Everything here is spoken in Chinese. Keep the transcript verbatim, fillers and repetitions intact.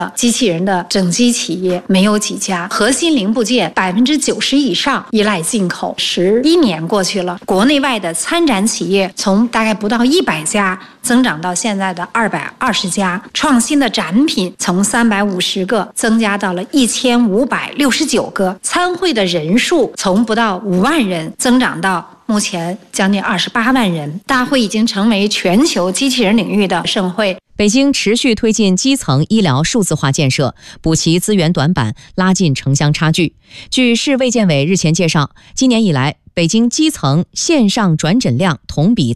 机器人的整机企业没有几家，核心零部件百分之九十以上依赖进口。十一年过去了，国内外的参展企业从大概不到一百家增长到现在的二百二十家，创新的展品从三百五十个增加到了一千五百六十九个，参会的人数从不到五万人增长到目前将近二十八万人。大会已经成为全球机器人领域的盛会。 北京持续推进基层医疗数字化建设，补齐资源短板，拉近城乡差距。据市卫健委日前介绍，今年以来，北京基层线上转诊量同比